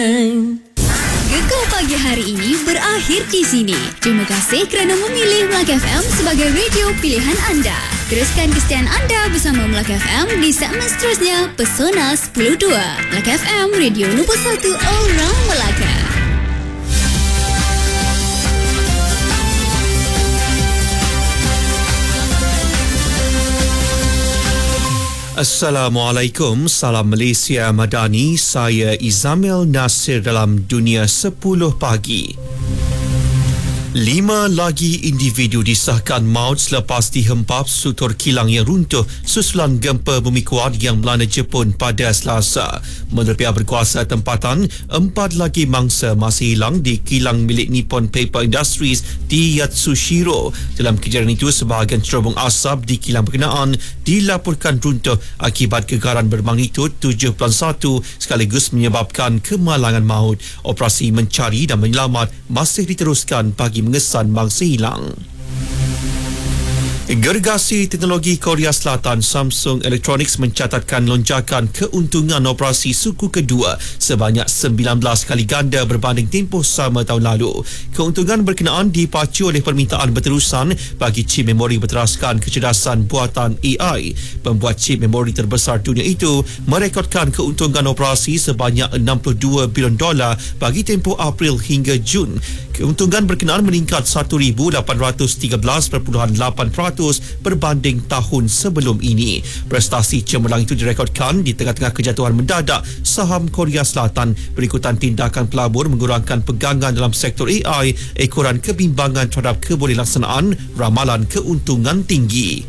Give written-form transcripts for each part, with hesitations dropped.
Gegar pagi hari ini berakhir di sini. Terima kasih kerana memilih Melaka FM sebagai radio pilihan anda. Teruskan kesetiaan anda bersama Melaka FM di segmen seterusnya, Pesona 10.2. Melaka FM, radio nombor 1 orang Melaka. Assalamualaikum, salam Malaysia Madani. Saya Izamil Nasir dalam Dunia 10 Pagi. 5 lagi individu disahkan maut selepas dihempap struktur kilang yang runtuh susulan gempa bumi kuat yang melanda Jepun pada Selasa. Menurut pihak berkuasa tempatan, 4 lagi mangsa masih hilang di kilang milik Nippon Paper Industries di Yatsushiro. Dalam kejadian itu, sebahagian cerobong asap di kilang berkenaan dilaporkan runtuh akibat gegaran bermagnitud 7.1 sekaligus menyebabkan kemalangan maut. Operasi mencari dan menyelamat masih diteruskan bagi mengesan mangsa hilang. Gergasi teknologi Korea Selatan Samsung Electronics mencatatkan lonjakan keuntungan operasi suku kedua sebanyak 19 kali ganda berbanding tempoh sama tahun lalu. Keuntungan berkenaan dipacu oleh permintaan berterusan bagi chip memori berteraskan kecerdasan buatan AI. Pembuat chip memori terbesar dunia itu merekodkan keuntungan operasi sebanyak $62 bilion bagi tempoh April hingga Jun. Keuntungan berkenaan meningkat 1,813.8% berbanding tahun sebelum ini. Prestasi cemerlang itu direkodkan di tengah-tengah kejatuhan mendadak saham Korea Selatan berikutan tindakan pelabur mengurangkan pegangan dalam sektor AI, ekoran kebimbangan terhadap kebolehlaksanaan ramalan keuntungan tinggi.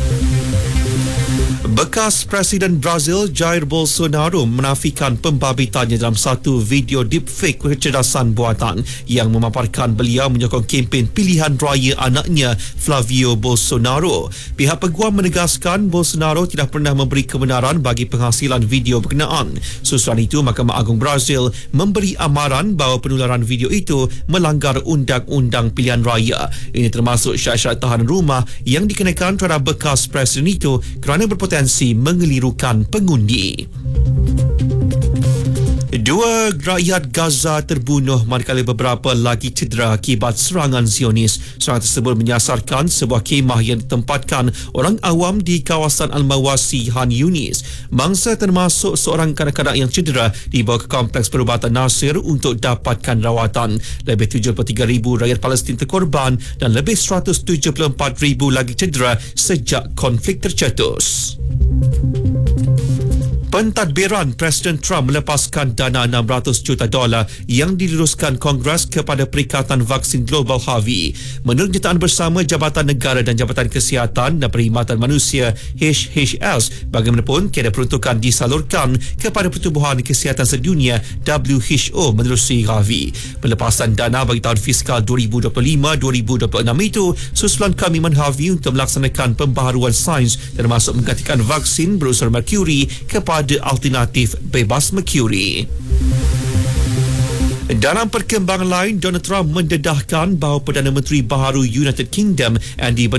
Bekas Presiden Brazil Jair Bolsonaro menafikan pembabitannya dalam satu video deepfake kecerdasan buatan yang memaparkan beliau menyokong kempen pilihan raya anaknya Flavio Bolsonaro. Pihak peguam menegaskan Bolsonaro tidak pernah memberi kebenaran bagi penghasilan video berkenaan. Susulan itu, Mahkamah Agung Brazil memberi amaran bahawa penularan video itu melanggar undang-undang pilihan raya. Ini termasuk syarat-syarat tahanan rumah yang dikenakan terhadap bekas Presiden itu kerana berpotensi mengelirukan pengundi. 2 rakyat Gaza terbunuh manakala beberapa lagi cedera akibat serangan Zionis. Serangan tersebut menyasarkan sebuah kemah yang ditempatkan orang awam di kawasan Al-Mawasi, Han Yunis. Mangsa termasuk seorang kanak-kanak yang cedera dibawa ke kompleks perubatan Nasir untuk dapatkan rawatan. Lebih 73,000 rakyat Palestin terkorban dan lebih 174,000 lagi cedera sejak konflik tercetus. Pentadbiran Presiden Trump melepaskan dana $600 juta yang diluruskan Kongres kepada Perikatan Vaksin Global Harvey. Menurut nyataan bersama Jabatan Negara dan Jabatan Kesihatan dan Perkhidmatan Manusia HHS, bagaimanapun tiada peruntukan disalurkan kepada Pertubuhan Kesihatan Sedunia WHO menerusi Harvey. Pelepasan dana bagi tahun fiskal 2025-2026 itu susulan komitmen Harvey untuk melaksanakan pembaharuan sains termasuk menggantikan vaksin berunsur merkuri kepada alternatif bebas merkuri. Dalam perkembangan lain, Donald Trump mendedahkan bahawa Perdana Menteri baharu United Kingdom Andy